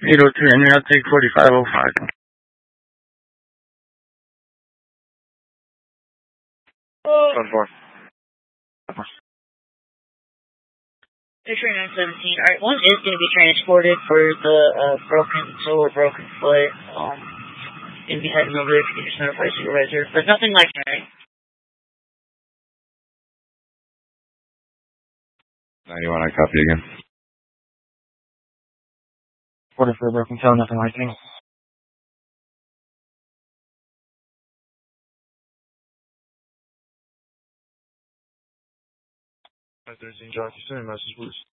803, and you'll take 4505. Oh. 4. Picture 917. Alright, one is going to be transported for the broken toe or broken foot. Going to be heading over there to get your notified supervisor, but nothing like that. 91, I copy again. 44 broken toe, nothing like that. 13, Josh, you send a message, please.